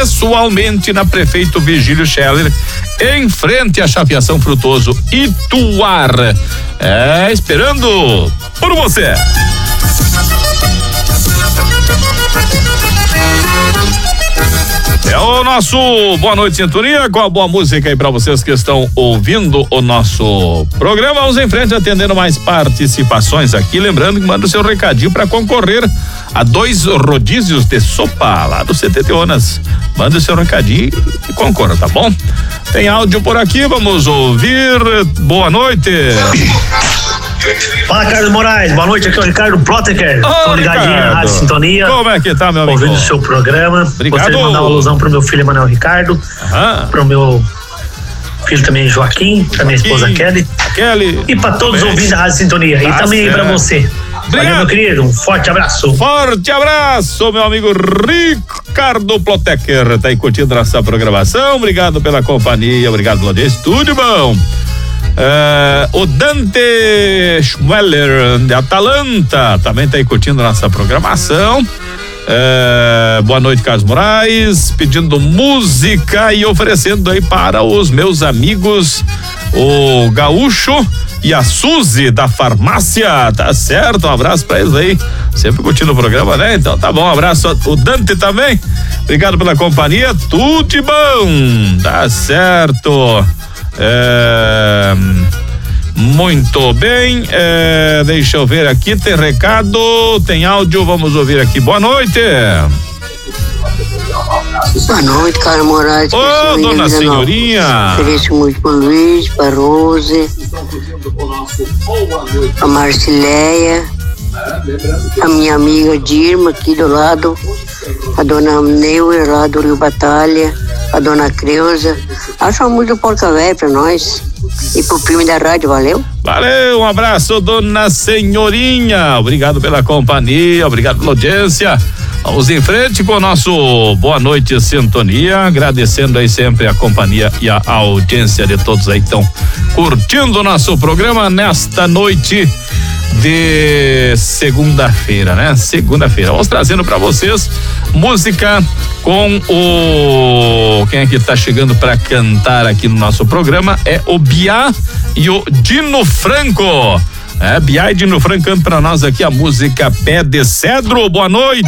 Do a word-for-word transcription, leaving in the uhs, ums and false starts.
pessoalmente na Prefeito Virgílio Scheller, em frente à Chapeação Frutoso, Ituar. É, esperando por você. É o nosso Boa Noite Sintonia, com a boa música aí pra vocês que estão ouvindo o nosso programa. Vamos em frente atendendo mais participações aqui, lembrando que manda o seu recadinho pra concorrer a dois rodízios de sopa lá do C T Teonas. Manda o seu recadinho e concorra, tá bom? Tem áudio por aqui, vamos ouvir. Boa noite. Fala, Carlos Moraes, boa noite, aqui é o Ricardo Ploteker. Tô ligadinho na Rádio Sintonia. Como é que tá, meu amigo? Ouvindo o seu programa. Obrigado. Gostaria de mandar uma alusão pro meu filho Emanuel Ricardo, Aham. pro meu filho também Joaquim, pra minha esposa Kelly. Kelly. E pra todos os ouvintes da Rádio Sintonia. Tá e também certo. pra você. Obrigado. Valeu, meu querido, um forte abraço. Forte abraço, meu amigo Ricardo Ploteker, tá aí curtindo nossa programação. Obrigado pela companhia, obrigado pelo audiência. Tudo bom? É, o Dante Schmeller de Atalanta também tá aí curtindo nossa programação. É, boa noite, Carlos Moraes, pedindo música e oferecendo aí para os meus amigos o Gaúcho e a Suzy da farmácia, tá certo? Um abraço pra eles aí, sempre curtindo o programa, né? Então tá bom, um abraço. O Dante também, obrigado pela companhia, tudo de bom, tá certo. É, muito bem, é, deixa eu ver aqui, tem recado, tem áudio, vamos ouvir aqui. Boa noite. Boa noite, Carlos Moraes. Ô, oh, dona senhorinha. Ofereço muito pro Luiz, pra Rose, a Marcileia, a minha amiga Dirma aqui do lado, a dona Neuer lá do Rio Batalha, a dona Creuza. Acho uma música porca velha pra nós. E pro primo da rádio, valeu? Valeu, um abraço, dona senhorinha. Obrigado pela companhia, obrigado pela audiência. Vamos em frente com o nosso Boa Noite Sintonia, agradecendo aí sempre a companhia e a audiência de todos aí que estão curtindo o nosso programa nesta noite de segunda-feira, né? Segunda-feira. Vamos trazendo pra vocês música com o... Quem é que tá chegando pra cantar aqui no nosso programa é o Biá e o Dino Franco. É, Biá e Dino Franco cantam pra nós aqui a música Pé de Cedro. Boa noite.